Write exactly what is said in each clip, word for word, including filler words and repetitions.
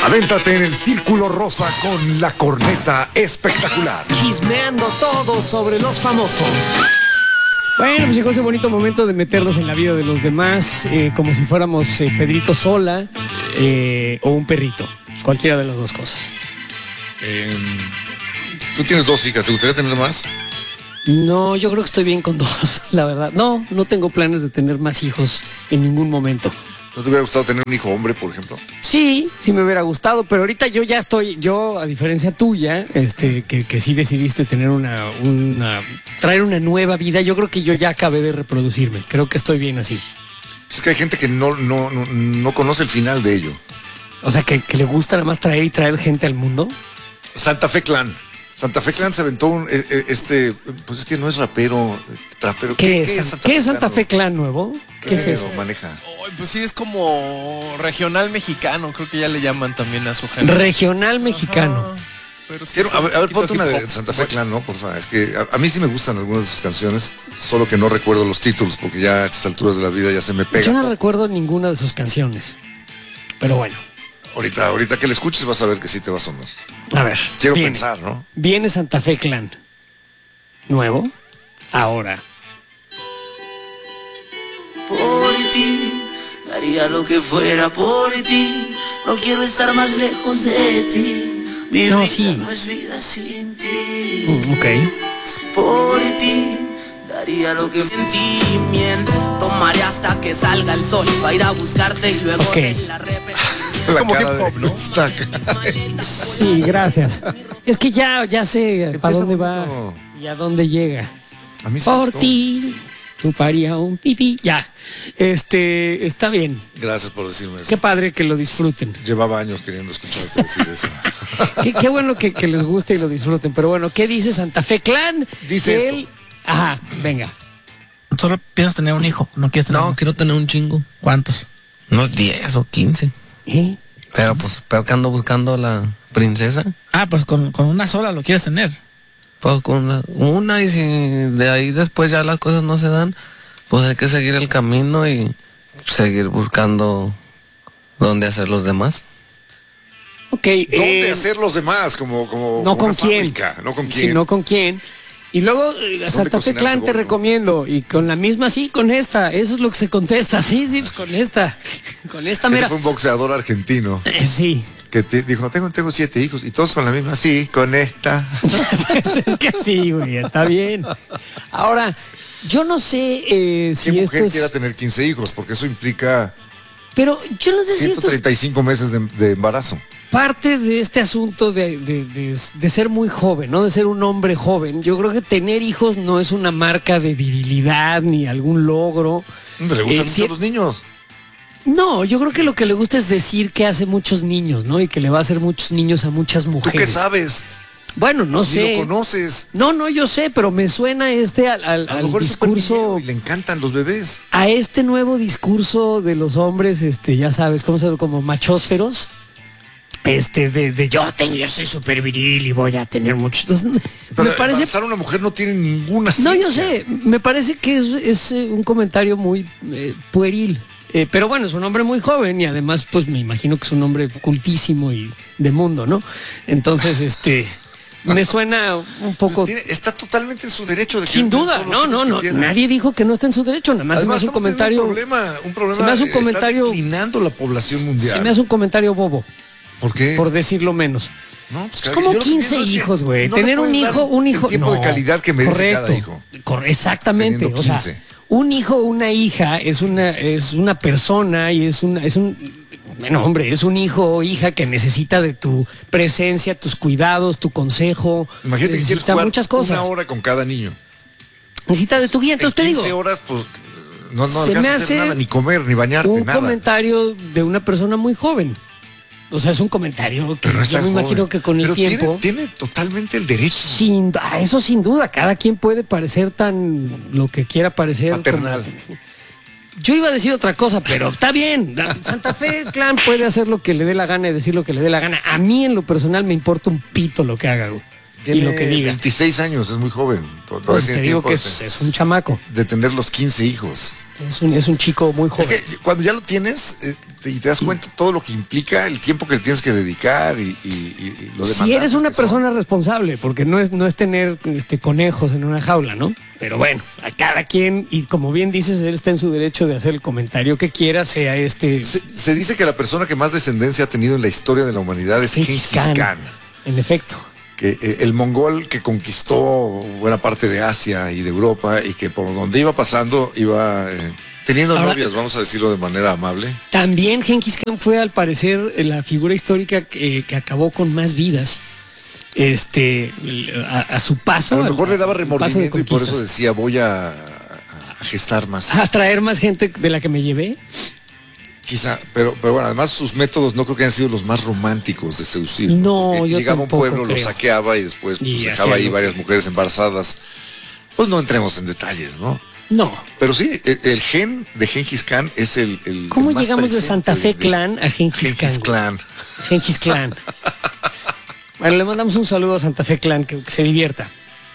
Avéntate en el círculo rosa con la corneta espectacular. Chismeando todo sobre los famosos. Bueno, pues llegó ese bonito momento de meternos en la vida de los demás, eh, como si fuéramos eh, Pedrito Sola eh, o un perrito. Cualquiera de las dos cosas. Eh, Tú tienes dos hijas, ¿te gustaría tener más? No, yo creo que estoy bien con dos, la verdad. No, no tengo planes de tener más hijos en ningún momento. ¿No te hubiera gustado tener un hijo hombre, por ejemplo? Sí, sí me hubiera gustado, pero ahorita yo ya estoy, yo a diferencia tuya, este, que, que sí decidiste tener una, una, traer una nueva vida, yo creo que yo ya acabé de reproducirme, creo que estoy bien así. Es que hay gente que no, no, no, no conoce el final de ello. O sea, que, que le gusta nada más traer y traer gente al mundo. Santa Fe Clan. Santa Fe Clan se aventó un, este, pues es que no es rapero, trapero. ¿Qué, ¿Qué, es, ¿qué es Santa, ¿qué Fe, es Santa Fe Clan nuevo? ¿Qué, ¿Qué es eso? Maneja. Oh, pues sí, es como regional mexicano, creo que ya le llaman también a su género. Regional mexicano. Ajá, pero sí Quiero, a ver, a ver ponte una de Santa Fe Clan, ¿no? Por favor. Es que a, a mí sí me gustan algunas de sus canciones, solo que no recuerdo los títulos, porque ya a estas alturas de la vida ya se me pega. Yo no recuerdo ninguna de sus canciones, pero bueno. Ahorita, ahorita que le escuches vas a ver que sí te va a sonar. A ver. Quiero viene, pensar, ¿no? Viene Santa Fe Clan. Nuevo. Ahora. Por ti, daría lo que fuera por ti. No quiero estar más lejos de ti. Mi no, vida sí. no es vida sin ti. Mm, ok. Por ti, daría lo que sentimiento. Tomaré hasta que salga el sol. Va a ir a buscarte y luego okay. de la repetición. Es como hip hop, ¿no? Sí, gracias. Es que ya, ya sé para dónde va y a dónde llega. A mí Por ti, tú paría un pipí. Ya, este, está bien. Gracias por decirme eso. Qué padre que lo disfruten. Llevaba años queriendo escucharte decir eso. qué, qué bueno que, que les guste y lo disfruten. Pero bueno, ¿qué dice Santa Fe Clan? Dice que esto. él... Ajá, venga. Solo piensas tener un hijo, no quieres tener No, uno. quiero tener un chingo. ¿Cuántos? Unos diez o quince. ¿Eh? Pero pues, pero que ando buscando a la princesa. Ah, pues con, con una sola lo quieres tener. Pues con una, una y si de ahí después ya las cosas no se dan, pues hay que seguir el camino y seguir buscando dónde hacer los demás. Ok. ¿Dónde eh, hacer los demás? Como, como no como con quién. Fábrica, no con quién. Sino con quién. Y luego, eh, Santa Fe Clan te gordo? recomiendo. Y con la misma, sí, con esta. Eso es lo que se contesta. Sí, sí, pues con esta. Con esta Ese mera. fue un boxeador argentino. Eh, sí. Que te dijo, tengo, tengo siete hijos. Y todos con la misma. Sí, con esta. Pues es que sí, güey. Está bien. Ahora, yo no sé eh, si ¿Qué esto mujer es... quiera tener quince hijos? Porque eso implica Pero yo no sé si ciento esto es treinta y cinco meses de, de embarazo. parte de este asunto de, de, de, de ser muy joven, ¿no? De ser un hombre joven. Yo creo que tener hijos no es una marca de virilidad ni algún logro. Hombre, le gustan Eh, mucho si- los niños. No, yo creo que lo que le gusta es decir que hace muchos niños, ¿no? Y que le va a hacer muchos niños a muchas ¿Tú mujeres. qué sabes? Bueno, no Ni sé. lo conoces. No, no, yo sé, pero me suena este al, al- A lo al mejor es discurso, superniñero y le encantan los bebés. a este nuevo discurso de los hombres, este, ya sabes, ¿cómo se llama? Como machósferos. Este, de, de yo tengo, yo soy súper viril y voy a tener muchos. Entonces, Pero me parece. embarazar a una mujer no tiene ninguna No, ciencia. yo sé, me parece que es, es, eh, un comentario muy eh, pueril. Eh, pero bueno, es un hombre muy joven y además, pues me imagino que es un hombre cultísimo y de mundo, ¿no? Entonces, este, me suena un poco. Pues tiene- está totalmente en su derecho de Sin querer duda, tener no, todos los no, hijos no. que quiera. Nadie dijo que no está en su derecho, nada más Además, se me hace un estamos teniendo comentario. un problema, un problema se me hace un está comentario- declinando la población mundial. Se me hace un comentario bobo, ¿Por qué? por decirlo menos. No, pues Es cada- como yo lo que quince pienso es que hijos, güey. no le Tener un puedes hijo, dar un hijo. el tiempo de no, calidad que merece correcto, cada hijo. Cor- exactamente. Teniendo O sea, quince. un hijo o una hija es una, es una persona y es una, es un, bueno, hombre, es un hijo o hija que necesita de tu presencia, tus cuidados, tu consejo. Imagínate que quieres necesita jugar muchas cosas. una hora con cada niño. Necesita de tu guía. Entonces te en digo, quince horas, pues, no, no se me alcanzas a hacer hace nada, ni comer, ni bañarte, un nada. comentario de una persona muy joven. O sea, es un comentario que Pero no es yo tan me imagino joven. que con el Pero tiempo. Tiene, tiene totalmente el derecho. Sin, a eso sin duda, cada quien puede parecer tan lo que quiera parecer. Paternal. como- Yo iba a decir otra cosa, pero está bien. La- Santa Fe Clan puede hacer lo que le dé la gana y decir lo que le dé la gana. A mí en lo personal me importa un pito lo que haga, güey. Y Tiene lo que diga. veintiséis años, es muy joven. Todavía Pues tiene te digo tiempo que de- es, es un chamaco. de tener los quince hijos. Es un, es un chico muy joven. Es que cuando ya lo tienes eh, te- y te das cuenta todo lo que implica, el tiempo que le tienes que dedicar y, y- y- y lo demás. Si eres una persona responsable, porque no es, no es tener este, conejos en una jaula, ¿no? Pero bueno, a cada quien, y como bien dices, él está en su derecho de hacer el comentario que quiera, sea este Se, se dice que la persona que más descendencia ha tenido en la historia de la humanidad es Gengis Gengis Khan. Khan. En efecto. Que eh, el mongol que conquistó buena parte de Asia y de Europa y que por donde iba pasando iba eh, teniendo Ahora- novias, vamos a decirlo de manera amable. También Gengis Khan fue, al parecer, la figura histórica que, que acabó con más vidas. Este, a, a su paso. A lo mejor al- le daba al paso de remordimiento y por eso conquistas. decía voy a, a gestar más. A traer más gente de la que me llevé. Quizá, pero, pero bueno, además sus métodos no creo que hayan sido los más románticos de seducir. No, Porque yo llegaba a un tampoco pueblo, lo creo. saqueaba y después pues, Y dejaba hacía ahí lo varias que- mujeres embarazadas. Pues no entremos en detalles, ¿no? No. Pero sí, el, el gen de Gengis Khan es el, el ¿Cómo el más llegamos de presente Santa Fe de- Clan a Gengis, Gengis Khan? Khan. Gengis Clan. Bueno, le mandamos un saludo a Santa Fe Clan, que, que se divierta.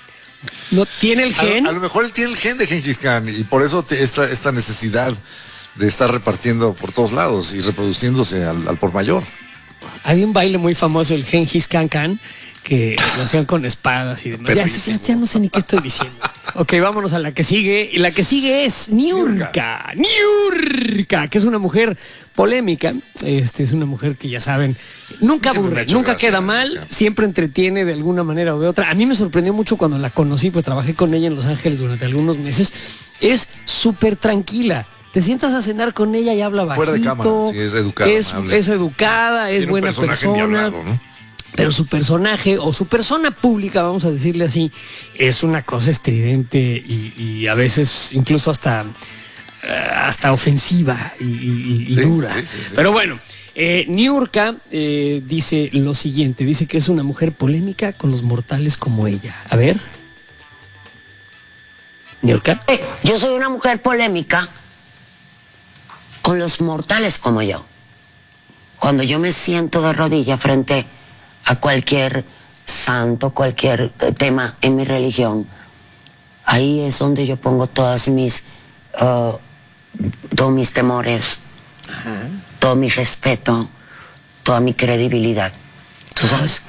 No tiene el A, gen. a lo mejor él tiene el gen de Gengis Khan y por eso te- esta, esta necesidad de estar repartiendo por todos lados y reproduciéndose al, al por mayor. Había un baile muy famoso, el Gengis Khan Khan, que lo hacían con espadas y demás. Ya, ya- ya no sé ni qué estoy diciendo. Ok, vámonos a la que sigue. Y la que sigue es Niurka. Niurka, que es una mujer polémica. Este es una mujer que ya saben, nunca Siempre me ha aburre, hecho nunca gracia, queda mal, Niurka. siempre entretiene de alguna manera o de otra. A mí me sorprendió mucho cuando la conocí, pues trabajé con ella en Los Ángeles durante algunos meses. Es súper tranquila. Te sientas a cenar con ella y habla bajito. Fuera de cámara, sí, es educada, Es, amable. es educada, es Tiene un buena personaje persona. endiablado, ¿no? Pero su personaje o su persona pública, vamos a decirle así, es una cosa estridente y, y a veces incluso hasta, eh, hasta ofensiva y, y- y Sí, dura. sí, sí, sí. Pero bueno, eh, Niurka eh, dice lo siguiente, dice que es una mujer polémica con los mortales como ella. A ver. Niurka. Eh, Yo soy una mujer polémica con los mortales como yo. Cuando yo me siento de rodillas frente a cualquier santo, cualquier eh, tema en mi religión, ahí es donde yo pongo todas mis, uh, todos mis temores, todo mi respeto, toda mi credibilidad. ¿Tú sabes?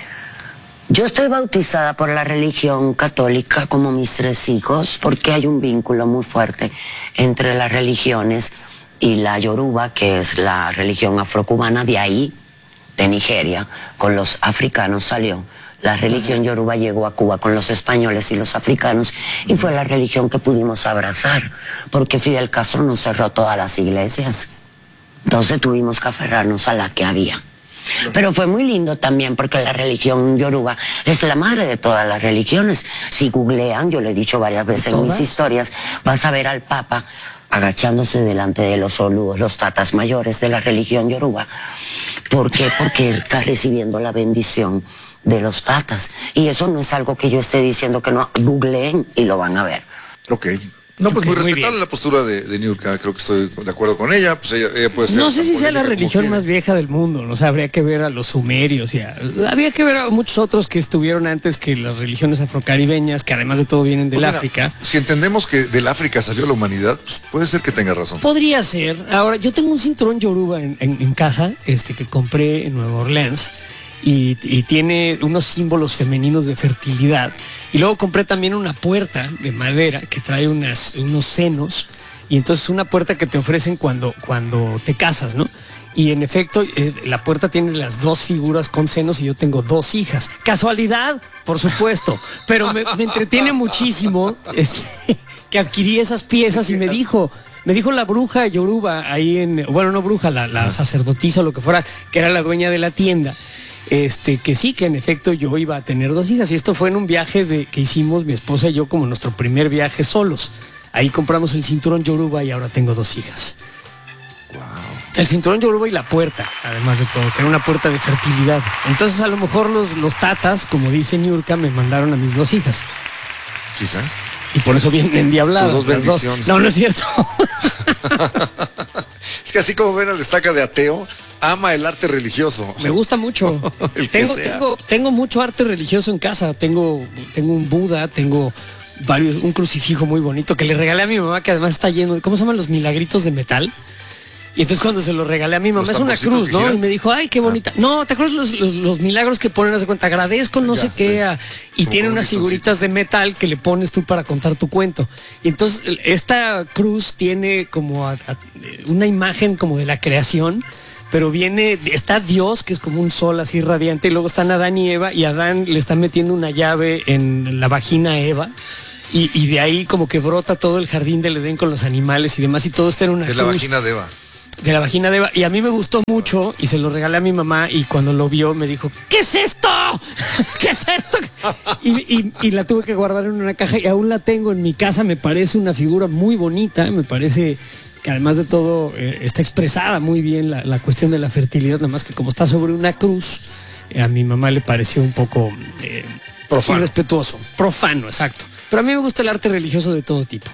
Yo estoy bautizada por la religión católica como mis tres hijos porque hay un vínculo muy fuerte entre las religiones y la Yoruba, que es la religión afrocubana, de ahí, de Nigeria, con los africanos salió. La religión Yoruba llegó a Cuba con los españoles y los africanos y fue la religión que pudimos abrazar porque Fidel Castro nos cerró todas las iglesias. Entonces tuvimos que aferrarnos a la que había. Pero fue muy lindo también porque la religión yoruba es la madre de todas las religiones. Si googlean, yo lo he dicho varias veces en mis historias, vas a ver al Papa agachándose delante de los olúos, los tatas mayores de la religión yoruba. ¿Por qué? Porque él está recibiendo la bendición de los tatas. Y eso no es algo que yo esté diciendo que no. Googleen y lo van a ver. Ok. No, pues Ok, muy muy respetable bien. la postura de, de Niurka, creo que estoy de acuerdo con ella. Pues ella, ella puede ser No sé tan si sea la polémica como religión quiera. más vieja del mundo, ¿no? O sea, habría que ver a los sumerios y a- habría que ver a muchos otros que estuvieron antes que las religiones afrocaribeñas, que además de todo vienen del Pues mira, África. Si entendemos que del África salió la humanidad, pues puede ser que tenga razón. Podría ser. Ahora, yo tengo un cinturón yoruba en, en- en casa, este que compré en Nueva Orleans. Y, y tiene unos símbolos femeninos de fertilidad. Y luego compré también una puerta de madera que trae unas, unos senos. Y entonces una puerta que te ofrecen cuando, cuando te casas, ¿no? Y en efecto, eh, la puerta tiene las dos figuras con senos y yo tengo dos hijas. Casualidad, por supuesto. Pero me, me entretiene muchísimo este, que adquirí esas piezas y me dijo... Me dijo la bruja yoruba ahí en... Bueno, no bruja, la, la sacerdotisa o lo que fuera, que era la dueña de la tienda. Este, que sí, que en efecto yo iba a tener dos hijas. Y esto fue en un viaje de, que hicimos mi esposa y yo como nuestro primer viaje solos. Ahí compramos el cinturón yoruba y ahora tengo dos hijas. El cinturón yoruba y la puerta, además de todo, que era una puerta de fertilidad. Entonces a lo mejor los, los tatas, como dice Niurka, me mandaron a mis dos hijas. Quizá. Y por eso vienen endiabladas. Tus dos las bendiciones. No, no es cierto. Es que así como ven al estaca de ateo, ama el arte religioso. Me gusta mucho. El que tengo, sea. tengo, tengo mucho arte religioso en casa. Tengo, tengo un Buda, tengo varios, un crucifijo muy bonito que le regalé a mi mamá, que además está lleno de, ¿cómo se llaman los milagritos de metal? Y entonces cuando se lo regalé a mi mamá, es una cruz, ¿no? Y me dijo, ay, qué bonita. Ah. No, ¿te acuerdas los, los, los milagros que ponen, hace cuenta, agradezco, no ya, sé qué, sí. a, y tiene unas figuritas de metal que le pones tú para contar tu cuento. Y entonces esta cruz tiene como a, a, una imagen como de la creación, pero viene, está Dios, que es como un sol así radiante, y luego están Adán y Eva, y Adán le está metiendo una llave en la vagina a Eva. Y, y de ahí como que brota todo el jardín del Edén con los animales y demás, y todo está en una de cruz. La vagina de Eva. De la vagina de Eva. Y a mí me gustó mucho y se lo regalé a mi mamá y cuando lo vio me dijo, ¿qué es esto? ¿Qué es esto? Y, y, y la tuve que guardar en una caja y aún la tengo en mi casa. Me parece una figura muy bonita, me parece que además de todo eh, está expresada muy bien la, la cuestión de la fertilidad, nada más que como está sobre una cruz, eh, a mi mamá le pareció un poco eh, profano. Irrespetuoso, profano, exacto. Pero a mí me gusta el arte religioso de todo tipo.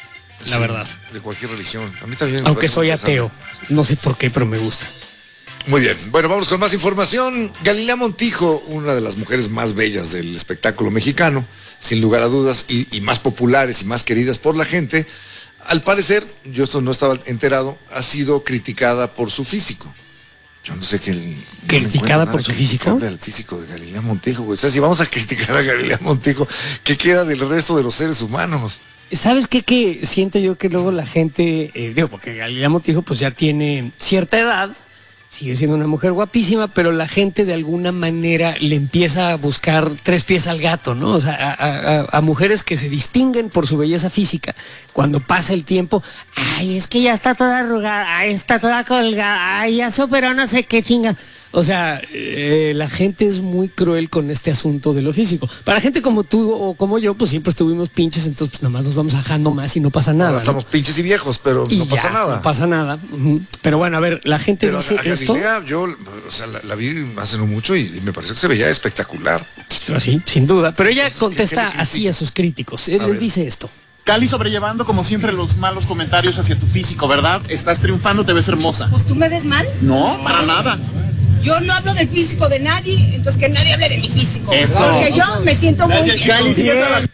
La sí, verdad. De cualquier religión. A mí también. Aunque soy ateo. No sé por qué, pero me gusta. Muy bien. Bueno, vamos con más información. Galilea Montijo, una de las mujeres más bellas del espectáculo mexicano, sin lugar a dudas, y, y más populares y más queridas por la gente, al parecer, yo esto no estaba enterado, ha sido criticada por su físico. Yo no sé qué. No ¿Criticada por su físico? El físico de Galilea Montijo, güey. O sea, si vamos a criticar a Galilea Montijo, ¿qué queda del resto de los seres humanos? ¿Sabes qué? Que siento yo que luego la gente, eh, digo, porque Galilea Montijo pues ya tiene cierta edad, sigue siendo una mujer guapísima, pero la gente de alguna manera le empieza a buscar tres pies al gato, ¿no? O sea, a, a, a mujeres que se distinguen por su belleza física. Cuando pasa el tiempo, ay, es que ya está toda arrugada, ay, está toda colgada, ay, ya superó no sé qué chingas. O sea, eh, la gente es muy cruel con este asunto de lo físico. Para gente como tú o como yo, pues siempre estuvimos pinches, entonces pues nada más nos vamos ajando más y no pasa nada. Ahora estamos, ¿no?, pinches y viejos, pero y no ya, pasa nada. No pasa nada. Uh-huh. Pero bueno, a ver, la gente pero dice a Galilea, esto. yo, o sea, la, la vi hace no mucho y, y me pareció que se veía espectacular. Pero sí, sin duda. Pero ella entonces, contesta ¿qué, qué así a sus críticos. Él a les ver. dice esto. Cali, sobrellevando como siempre los malos comentarios hacia tu físico, ¿verdad? Estás triunfando, te ves hermosa. Pues tú me ves mal. No, para nada. Yo no hablo del físico de nadie, entonces que nadie hable de mi físico. Eso. Porque yo me siento muy bien. Cali, sí,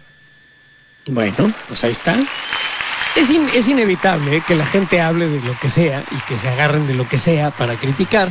bueno, pues ahí está. Es, in, es inevitable, ¿eh?, que la gente hable de lo que sea y que se agarren de lo que sea para criticar.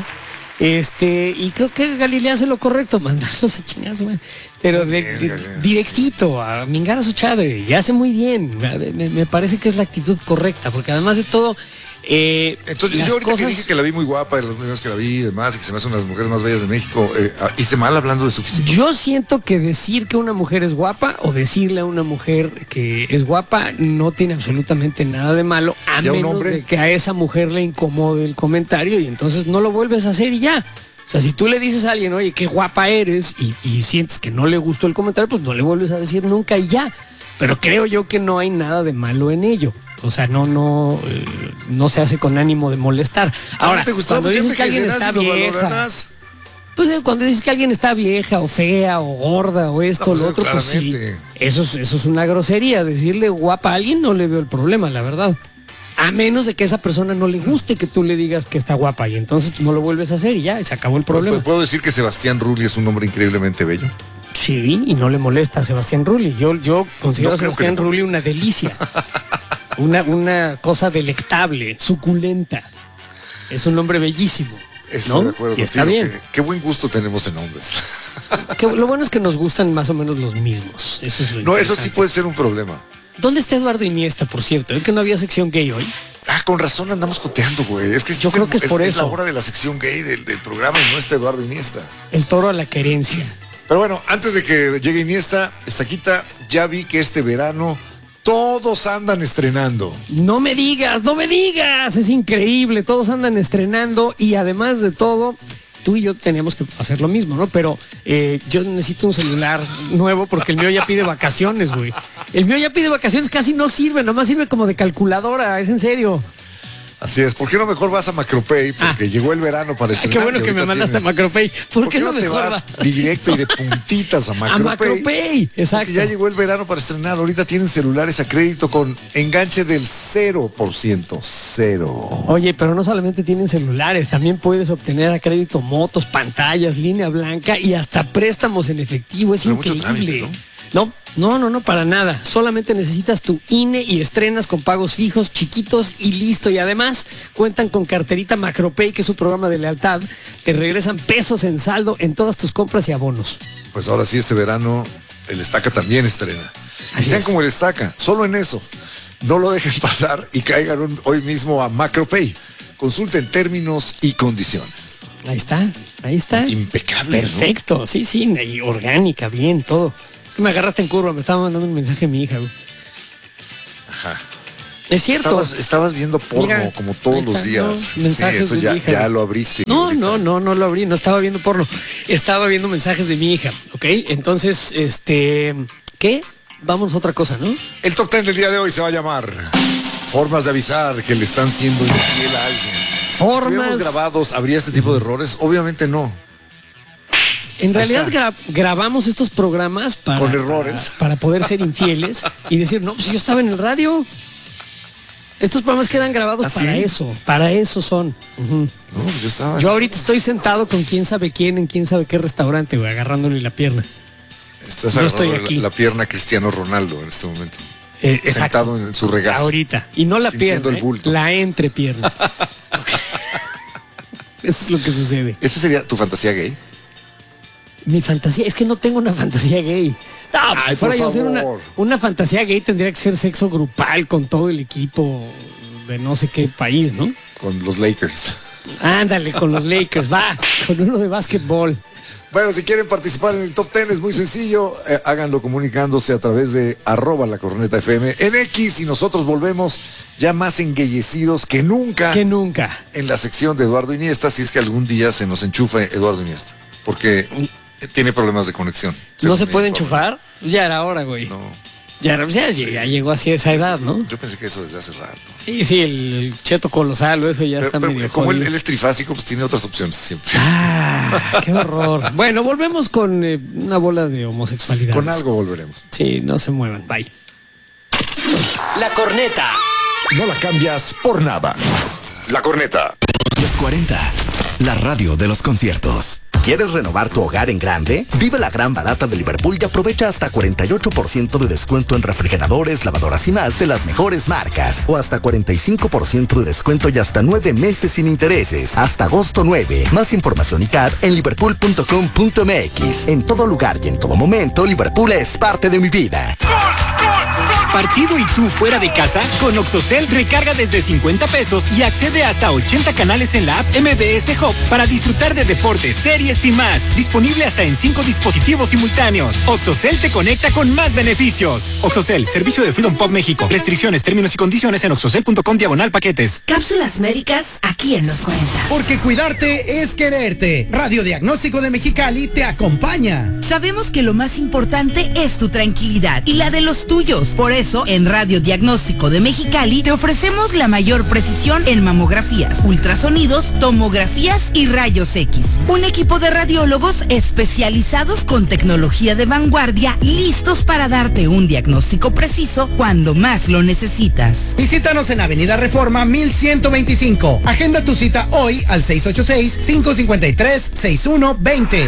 Este, y creo que Galilea hace lo correcto, mandarlos a chingas, güey. Pero de, de, directito, a mingar a su chadre, y hace muy bien. Me, me parece que es la actitud correcta, porque además de todo. Eh, Entonces, yo ahorita cosas... que dije que la vi muy guapa, de los medios que la vi y demás, y que se me hace una de las mujeres más bellas de México, eh, hice mal hablando de su físico. Yo siento que decir que una mujer es guapa o decirle a una mujer que es guapa no tiene absolutamente nada de malo, a menos de que a esa mujer le incomode el comentario y entonces no lo vuelves a hacer y ya. O sea, si tú le dices a alguien, oye, qué guapa eres, y, y sientes que no le gustó el comentario, pues no le vuelves a decir nunca y ya. Pero creo yo que no hay nada de malo en ello. O sea, no, no, eh, no se hace con ánimo de molestar. Ahora, ¿te gustó? cuando Pues dices que alguien está vieja, pues cuando dices que alguien está vieja o fea o gorda o esto o no, pues lo otro, claramente. Pues sí, eso es, eso es una grosería. Decirle guapa a alguien no le veo el problema, la verdad. A menos de que a esa persona no le guste que tú le digas que está guapa y entonces pues, no lo vuelves a hacer y ya, y se acabó el problema. ¿Puedo decir que Sebastián Rulli es un hombre increíblemente bello? Sí, y no le molesta a Sebastián Rulli. Yo, yo considero no a Sebastián Rulli una delicia. Una, una cosa delectable, suculenta. Es un hombre bellísimo. Estoy ¿no? de acuerdo y contigo, está bien. Qué, qué buen gusto tenemos en hombres. Que, lo bueno es que nos gustan más o menos los mismos. Eso es lo No, eso sí puede ser un problema. ¿Dónde está Eduardo Iniesta, por cierto? ¿Es que no había sección gay hoy? Ah, con razón andamos joteando, güey. Es que yo creo que es, es por es eso. Es la hora de la sección gay del, del programa y no está Eduardo Iniesta. El toro a la querencia. Pero bueno, antes de que llegue Iniesta, Estaquita, ya vi que este verano todos andan estrenando. No me digas, no me digas. Es increíble, todos andan estrenando y además de todo, tú y yo teníamos que hacer lo mismo, ¿no? Pero eh, yo necesito un celular nuevo porque el mío ya pide vacaciones, güey. El mío ya pide vacaciones, casi no sirve, nomás sirve como de calculadora, es en serio. Así es, ¿por qué no mejor vas a Macropay? Porque ah. llegó el verano para estrenar. Qué bueno que me mandaste tiene... a Macropay. ¿Por, ¿Por qué, qué no, no mejor te vas va? directo y de puntitas a Macropay? A Macropay, exacto. Porque ya llegó el verano para estrenar. Ahorita tienen celulares a crédito con enganche del cero por ciento. Cero. Oye, pero no solamente tienen celulares, también puedes obtener a crédito motos, pantallas, línea blanca y hasta préstamos en efectivo. Es pero increíble. Trámite, ¿no? No, no, no, no, para nada. Solamente necesitas tu I N E y estrenas con pagos fijos, chiquitos y listo. Y además cuentan con carterita Macropay, que es su programa de lealtad. Te regresan pesos en saldo en todas tus compras y abonos. Pues ahora sí, este verano el Estaca también estrena. Así y sean es. como el Estaca, solo en eso. No lo dejen pasar y caigan un- hoy mismo a Macropay. Consulten términos y condiciones. Ahí está, ahí está. Impecable, ¿no? Perfecto, sí, sí, y orgánica, bien, todo. Es que me agarraste en curva, me estaba mandando un mensaje a mi hija, güey. Ajá. Es cierto. Estabas, estabas viendo porno Mira, como ahí todos está, los días. ¿no? Sí, Mensajes eso de ya, mi hija. ya lo abriste. No, ahorita. no, no, no lo abrí, no estaba viendo porno. Estaba viendo mensajes de mi hija, ¿ok? Entonces, este, ¿qué? Vamos a otra cosa, ¿no? El top ten del día de hoy se va a llamar Formas de avisar que le están siendo infiel a alguien. Si Formas. estuviéramos grabados, ¿habría este tipo de errores? Obviamente no. En realidad está. gra- grabamos estos programas para, Con errores. para, para poder ser infieles y decir, no, pues yo estaba en el radio. Estos programas quedan grabados ¿Ah, para sí? eso, para eso son. Ujú. No, yo estaba. Yo ahorita estoy sentado con quién sabe quién en quién sabe qué restaurante, güey, agarrándole la pierna. Estás yo agarrando estoy la- aquí. La, pierna a Cristiano Ronaldo en este momento. Eh, exacto. Sentado en su regazo. Ahorita. Y no la Sintiendo pierna, el bulto. eh, la entrepierna. Ok. Eso es lo que sucede. ¿Esta sería tu fantasía gay? Mi fantasía, es que no tengo una fantasía gay. No, pues, Ay, si fuera por yo a hacer una, favor. una fantasía gay tendría que ser sexo grupal con todo el equipo de no sé qué país, ¿no? Con los Lakers. Ándale, con los Lakers, va, con uno de básquetbol. Bueno, si quieren participar en el top ten es muy sencillo. Eh, háganlo comunicándose a través de arroba la corneta F M en X y nosotros volvemos ya más enguellecidos que nunca Que nunca. en la sección de Eduardo Iniesta, si es que algún día se nos enchufa Eduardo Iniesta. Porque eh, tiene problemas de conexión. ¿No según se me puede informan. enchufar? Ya era hora, güey. No, Ya, era- ya, ya llegó así a esa edad, ¿no? yo pensé que eso desde hace rato. Sí, sí, el cheto colosal o eso ya Pero, está pero medio como él, jodido. él es trifásico, pues tiene otras opciones siempre. Ah, qué horror. Bueno, volvemos con eh, una bola de homosexualidad. Con algo volveremos. Sí, no se muevan. Bye. La corneta. No la cambias por nada. La corneta. Los cuarenta. La radio de los conciertos. ¿Quieres renovar tu hogar en grande? Vive la gran barata de Liverpool y aprovecha hasta cuarenta y ocho por ciento de descuento en refrigeradores, lavadoras y más de las mejores marcas. O hasta cuarenta y cinco por ciento de descuento y hasta nueve meses sin intereses. Hasta agosto nueve. Más información y C A D en liverpool punto com punto m x. En todo lugar y en todo momento, Liverpool es parte de mi vida. Partido y tú fuera de casa, con Oxocel recarga desde cincuenta pesos y accede hasta ochenta canales en la app M B S Hub para disfrutar de deportes, series y más. Disponible hasta en cinco dispositivos simultáneos. Oxocel te conecta con más beneficios. Oxocel, servicio de Freedom Pop México. Restricciones, términos y condiciones en oxocel punto com diagonal paquetes. Cápsulas médicas aquí en Los cuarenta. Porque cuidarte es quererte. Radio Diagnóstico de Mexicali te acompaña. Sabemos que lo más importante es tu tranquilidad y la de los tuyos. Por eso, en Radio Diagnóstico de Mexicali te ofrecemos la mayor precisión en mamografías, ultrasonidos, tomografías y rayos X. Un equipo de radiólogos especializados con tecnología de vanguardia, listos para darte un diagnóstico preciso cuando más lo necesitas. Visítanos en Avenida Reforma mil ciento veinticinco. Agenda tu cita hoy al seis ocho seis, cinco cinco tres, seis uno dos cero.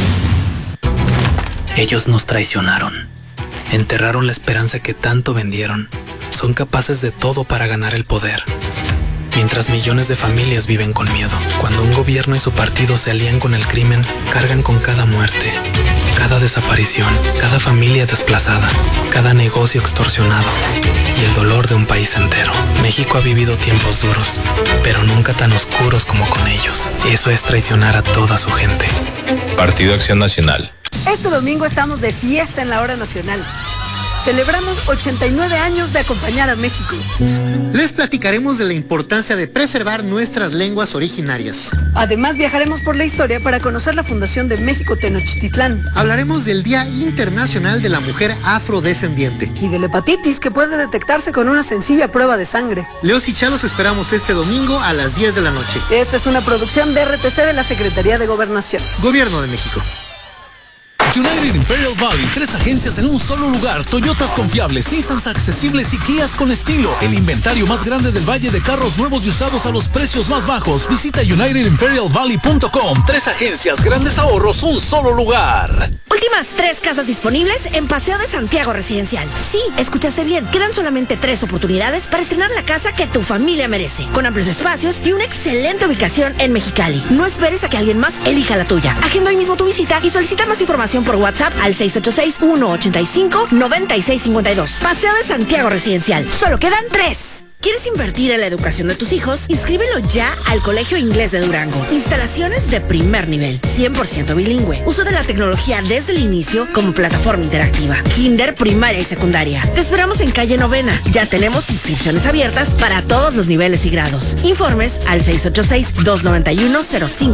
Ellos nos traicionaron. Enterraron la esperanza que tanto vendieron. Son capaces de todo para ganar el poder. Mientras millones de familias viven con miedo. Cuando un gobierno y su partido se alían con el crimen, cargan con cada muerte, cada desaparición, cada familia desplazada, cada negocio extorsionado y el dolor de un país entero. México ha vivido tiempos duros, pero nunca tan oscuros como con ellos. Eso es traicionar a toda su gente. Partido Acción Nacional. Este domingo estamos de fiesta en la hora nacional. Celebramos ochenta y nueve años de acompañar a México. Les platicaremos de la importancia de preservar nuestras lenguas originarias. Además, viajaremos por la historia para conocer la fundación de México Tenochtitlán. Hablaremos del Día Internacional de la Mujer Afrodescendiente. Y de la hepatitis, que puede detectarse con una sencilla prueba de sangre. Leos y Chalos esperamos este domingo a las diez de la noche. Esta es una producción de R T C de la Secretaría de Gobernación. Gobierno de México. United Imperial Valley, tres agencias en un solo lugar, Toyotas confiables, Nissans accesibles y Kias con estilo. El inventario más grande del valle de carros nuevos y usados a los precios más bajos. Visita united imperial valley punto com. Tres agencias, grandes ahorros, un solo lugar. Últimas tres casas disponibles en Paseo de Santiago Residencial. Sí, escuchaste bien. Quedan solamente tres oportunidades para estrenar la casa que tu familia merece, con amplios espacios y una excelente ubicación en Mexicali. No esperes a que alguien más elija la tuya. Agenda hoy mismo tu visita y solicita más información por WhatsApp al seis ocho seis, uno ocho cinco, nueve seis cinco dos. Paseo de Santiago Residencial. Solo quedan tres. ¿Quieres invertir en la educación de tus hijos? Inscríbelo ya al Colegio Inglés de Durango. Instalaciones de primer nivel, cien por ciento bilingüe. Uso de la tecnología desde el inicio como plataforma interactiva. Kinder, primaria y secundaria. Te esperamos en calle Novena. Ya tenemos inscripciones abiertas para todos los niveles y grados. Informes al seis ocho seis, dos nueve uno, cero cinco.